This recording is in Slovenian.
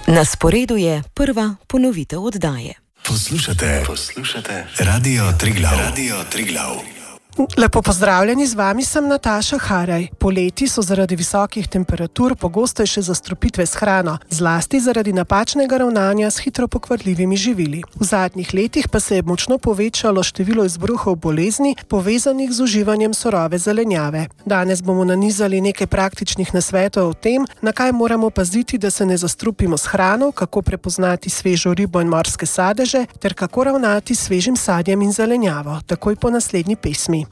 Na sporedu je prva ponovitev oddaje. Poslušate Radio Triglav. Lepo pozdravljeni, z vami sem Nataša Haraj. Poleti so zaradi visokih temperatur pogostejše zastrupitve s hrano, zlasti zaradi napačnega ravnanja s hitro pokvarljivimi živili. V zadnjih letih pa se je močno povečalo število izbruhov bolezni, povezanih z uživanjem surove zelenjave. Danes bomo nanizali nekaj praktičnih nasvetov o tem, na kaj moramo paziti, da se ne zastrupimo s hrano, kako prepoznati svežo ribo in morske sadeže, ter kako ravnati s svežim sadjem in zelenjavo, takoj po naslednji pesmi.